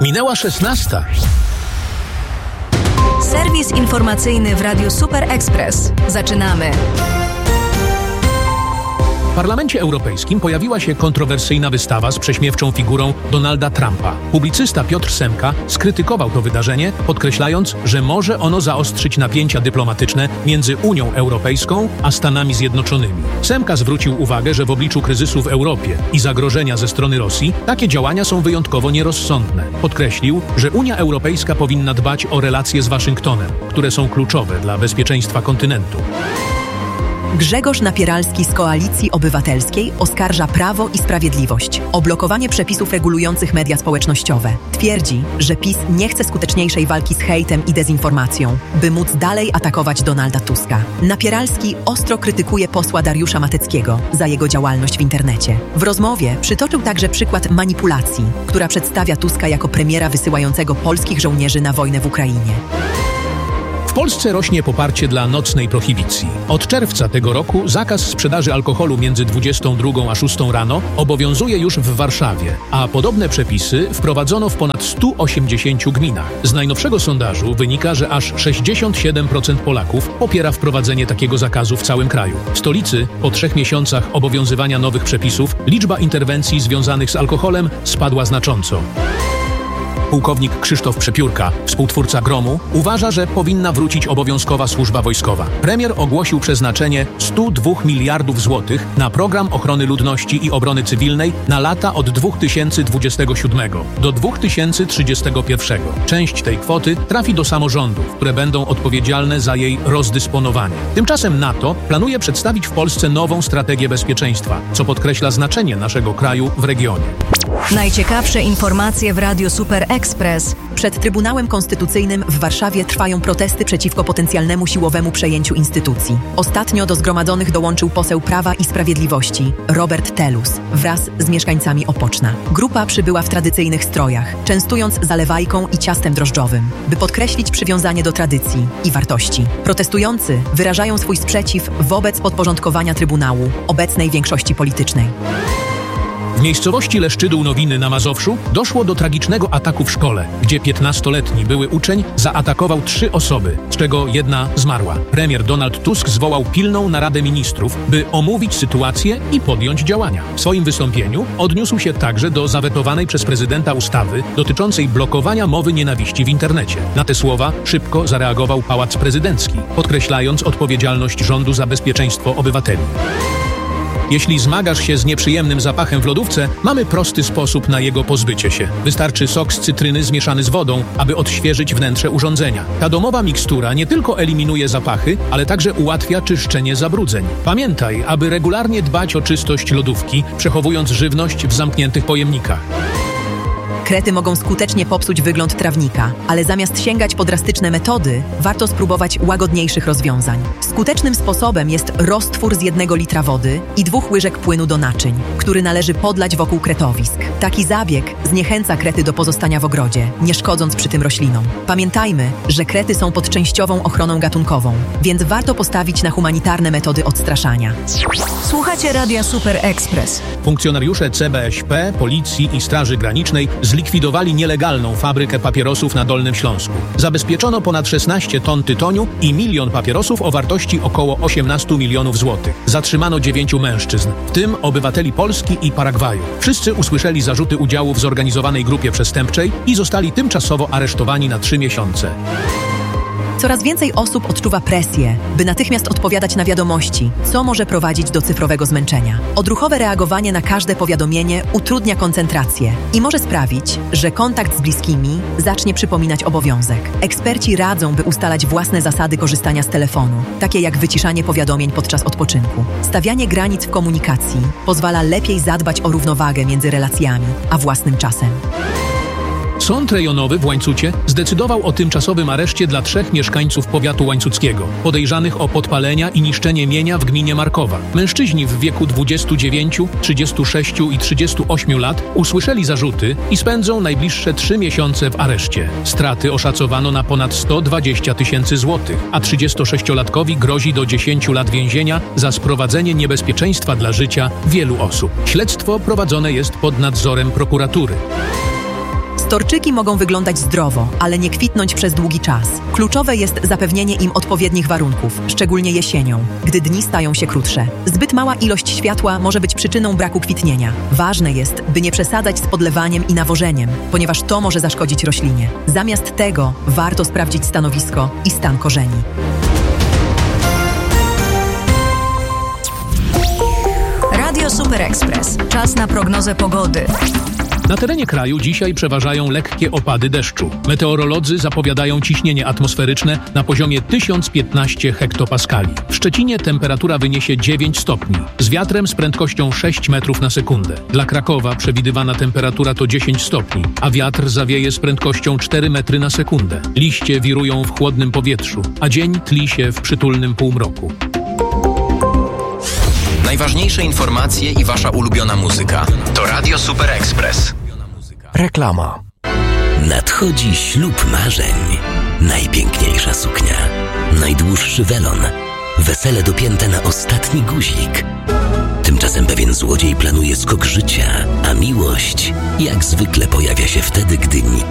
Minęła 16. Serwis informacyjny w Radiu Super Express. Zaczynamy. W Parlamencie Europejskim pojawiła się kontrowersyjna wystawa z prześmiewczą figurą Donalda Trumpa. Publicysta Piotr Semka skrytykował to wydarzenie, podkreślając, że może ono zaostrzyć napięcia dyplomatyczne między Unią Europejską a Stanami Zjednoczonymi. Semka zwrócił uwagę, że w obliczu kryzysu w Europie i zagrożenia ze strony Rosji takie działania są wyjątkowo nierozsądne. Podkreślił, że Unia Europejska powinna dbać o relacje z Waszyngtonem, które są kluczowe dla bezpieczeństwa kontynentu. Grzegorz Napieralski z Koalicji Obywatelskiej oskarża Prawo i Sprawiedliwość o blokowanie przepisów regulujących media społecznościowe. Twierdzi, że PiS nie chce skuteczniejszej walki z hejtem i dezinformacją, by móc dalej atakować Donalda Tuska. Napieralski ostro krytykuje posła Dariusza Mateckiego za jego działalność w internecie. W rozmowie przytoczył także przykład manipulacji, która przedstawia Tuska jako premiera wysyłającego polskich żołnierzy na wojnę w Ukrainie. W Polsce rośnie poparcie dla nocnej prohibicji. Od czerwca tego roku zakaz sprzedaży alkoholu między 22 a 6 rano obowiązuje już w Warszawie, a podobne przepisy wprowadzono w ponad 180 gminach. Z najnowszego sondażu wynika, że aż 67% Polaków popiera wprowadzenie takiego zakazu w całym kraju. W stolicy po 3 miesiącach obowiązywania nowych przepisów liczba interwencji związanych z alkoholem spadła znacząco. Pułkownik Krzysztof Przepiórka, współtwórca Gromu, uważa, że powinna wrócić obowiązkowa służba wojskowa. Premier ogłosił przeznaczenie 102 miliardów złotych na program ochrony ludności i obrony cywilnej na lata od 2027 do 2031. Część tej kwoty trafi do samorządów, które będą odpowiedzialne za jej rozdysponowanie. Tymczasem NATO planuje przedstawić w Polsce nową strategię bezpieczeństwa, co podkreśla znaczenie naszego kraju w regionie. Najciekawsze informacje w Radiu Super Express. Przed Trybunałem Konstytucyjnym w Warszawie trwają protesty przeciwko potencjalnemu siłowemu przejęciu instytucji. Ostatnio do zgromadzonych dołączył poseł Prawa i Sprawiedliwości Robert Telus wraz z mieszkańcami Opoczna. Grupa przybyła w tradycyjnych strojach, częstując zalewajką i ciastem drożdżowym, by podkreślić przywiązanie do tradycji i wartości. Protestujący wyrażają swój sprzeciw wobec podporządkowania Trybunału obecnej większości politycznej. W miejscowości Leszczydół Nowiny na Mazowszu doszło do tragicznego ataku w szkole, gdzie 15-letni były uczeń zaatakował 3 osoby, z czego jedna zmarła. Premier Donald Tusk zwołał pilną naradę ministrów, by omówić sytuację i podjąć działania. W swoim wystąpieniu odniósł się także do zawetowanej przez prezydenta ustawy dotyczącej blokowania mowy nienawiści w internecie. Na te słowa szybko zareagował Pałac Prezydencki, podkreślając odpowiedzialność rządu za bezpieczeństwo obywateli. Jeśli zmagasz się z nieprzyjemnym zapachem w lodówce, mamy prosty sposób na jego pozbycie się. Wystarczy sok z cytryny zmieszany z wodą, aby odświeżyć wnętrze urządzenia. Ta domowa mikstura nie tylko eliminuje zapachy, ale także ułatwia czyszczenie zabrudzeń. Pamiętaj, aby regularnie dbać o czystość lodówki, przechowując żywność w zamkniętych pojemnikach. Krety mogą skutecznie popsuć wygląd trawnika, ale zamiast sięgać po drastyczne metody, warto spróbować łagodniejszych rozwiązań. Skutecznym sposobem jest roztwór z 1 litra wody i 2 łyżek płynu do naczyń, który należy podlać wokół kretowisk. Taki zabieg zniechęca krety do pozostania w ogrodzie, nie szkodząc przy tym roślinom. Pamiętajmy, że krety są pod częściową ochroną gatunkową, więc warto postawić na humanitarne metody odstraszania. Słuchacie Radia Super Express. Funkcjonariusze CBŚP, Policji i Straży Granicznej zlikwidowali nielegalną fabrykę papierosów na Dolnym Śląsku. Zabezpieczono ponad 16 ton tytoniu i 1 milion papierosów o wartości około 18 milionów złotych. Zatrzymano 9 mężczyzn, w tym obywateli Polski i Paragwaju. Wszyscy usłyszeli zarzuty udziału w zorganizowanej grupie przestępczej i zostali tymczasowo aresztowani na 3 miesiące. Coraz więcej osób odczuwa presję, by natychmiast odpowiadać na wiadomości, co może prowadzić do cyfrowego zmęczenia. Odruchowe reagowanie na każde powiadomienie utrudnia koncentrację i może sprawić, że kontakt z bliskimi zacznie przypominać obowiązek. Eksperci radzą, by ustalać własne zasady korzystania z telefonu, takie jak wyciszanie powiadomień podczas odpoczynku. Stawianie granic w komunikacji pozwala lepiej zadbać o równowagę między relacjami a własnym czasem. Sąd rejonowy w Łańcucie zdecydował o tymczasowym areszcie dla 3 mieszkańców powiatu łańcuckiego, podejrzanych o podpalenia i niszczenie mienia w gminie Markowa. Mężczyźni w wieku 29, 36 i 38 lat usłyszeli zarzuty i spędzą najbliższe 3 miesiące w areszcie. Straty oszacowano na ponad 120 000 złotych, a 36-latkowi grozi do 10 lat więzienia za sprowadzenie niebezpieczeństwa dla życia wielu osób. Śledztwo prowadzone jest pod nadzorem prokuratury. Torczyki mogą wyglądać zdrowo, ale nie kwitnąć przez długi czas. Kluczowe jest zapewnienie im odpowiednich warunków, szczególnie jesienią, gdy dni stają się krótsze. Zbyt mała ilość światła może być przyczyną braku kwitnienia. Ważne jest, by nie przesadzać z podlewaniem i nawożeniem, ponieważ to może zaszkodzić roślinie. Zamiast tego warto sprawdzić stanowisko i stan korzeni. Radio Super Express. Czas na prognozę pogody. Na terenie kraju dzisiaj przeważają lekkie opady deszczu. Meteorolodzy zapowiadają ciśnienie atmosferyczne na poziomie 1015 hektopaskali. W Szczecinie temperatura wyniesie 9 stopni, z wiatrem z prędkością 6 metrów na sekundę. Dla Krakowa przewidywana temperatura to 10 stopni, a wiatr zawieje z prędkością 4 metry na sekundę. Liście wirują w chłodnym powietrzu, a dzień tli się w przytulnym półmroku. Najważniejsze informacje i wasza ulubiona muzyka to Radio Super Express. Reklama. Nadchodzi ślub marzeń. Najpiękniejsza suknia, najdłuższy welon, wesele dopięte na ostatni guzik. Tymczasem pewien złodziej planuje skok życia, a miłość jak zwykle pojawia się wtedy, gdy nikt